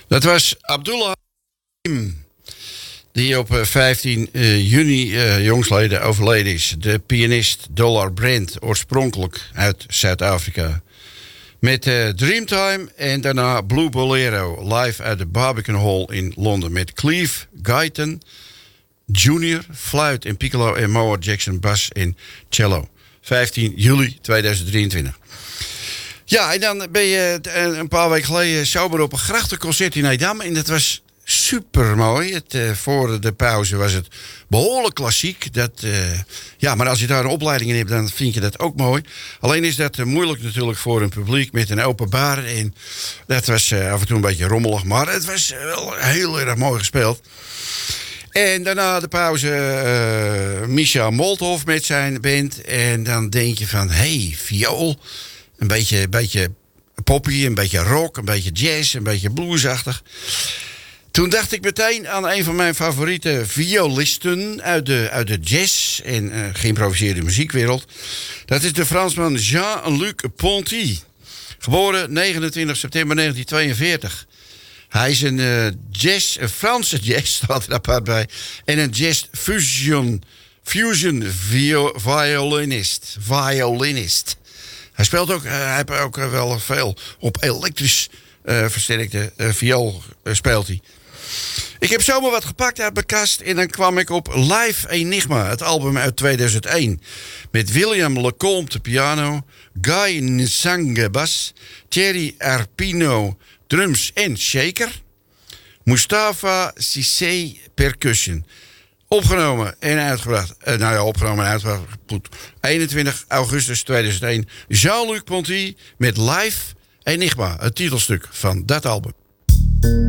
Dat was Abdullah, die op 15 juni jongsleden overleden is. De pianist Dollar Brand, oorspronkelijk uit Zuid-Afrika. Met Dreamtime en daarna Blue Bolero, live uit de Barbican Hall in Londen. Met Cleve Guyton Jr., fluit en piccolo en Moa Jackson, bas en cello. 15 juli 2023. Ja, en dan ben je een paar weken geleden zomer op een grachtenconcert in Edam. En dat was super mooi. Voor de pauze was het behoorlijk klassiek. Maar als je daar een opleiding in hebt, dan vind je dat ook mooi. Alleen is dat moeilijk natuurlijk voor een publiek met een open bar. En dat was af en toe een beetje rommelig. Maar het was wel heel erg mooi gespeeld. En daarna de pauze Misha Molthoff met zijn band. En dan denk je van, viool. Een beetje poppy, een beetje rock, een beetje jazz, een beetje bluesachtig. Toen dacht ik meteen aan een van mijn favoriete violisten uit de jazz en geïmproviseerde muziekwereld. Dat is de Fransman Jean-Luc Ponty. Geboren 29 september 1942. Hij is een Franse jazz, staat er apart bij. En een jazz fusion violinist. Hij heeft ook wel veel op elektrisch versterkte viool speelt hij. Ik heb zomaar wat gepakt uit mijn kast en dan kwam ik op Live Enigma, het album uit 2001. Met William Lecomte piano, Guy Nsange bas, Thierry Arpino drums en shaker, Mustafa Cissé percussion. Opgenomen en uitgebracht. 21 augustus 2001. Jean-Luc Ponty met Live Enigma, het titelstuk van dat album.